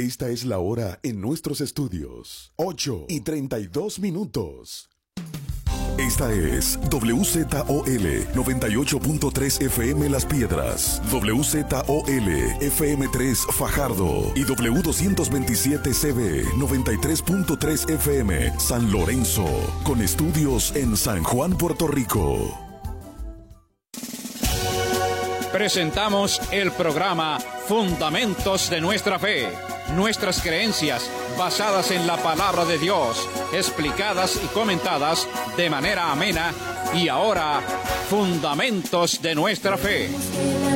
Esta es la hora en nuestros estudios. 8:32. Esta es WZOL 98.3 FM Las Piedras, WZOL FM3 Fajardo y W227CB 93.3 FM San Lorenzo, con estudios en San Juan, Puerto Rico. Presentamos el programa Fundamentos de Nuestra Fe. Nuestras creencias basadas en la palabra de Dios, explicadas y comentadas de manera amena. Y ahora, Fundamentos de Nuestra Fe.